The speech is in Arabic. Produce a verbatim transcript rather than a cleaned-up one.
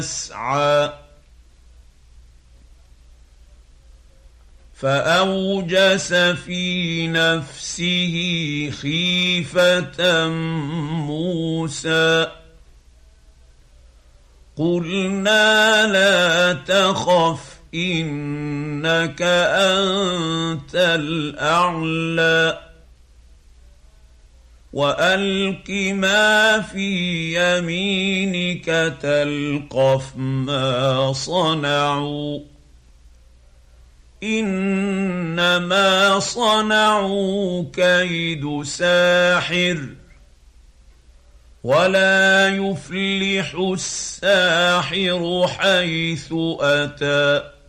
يسعى فأوجس في نفسه خيفة موسى قلنا لا تخف إنك أنت الأعلى وألق ما في يمينك تلقف ما صنعوا إنما صنعوا كيد ساحر ولا يفلح الساحر حيث أتى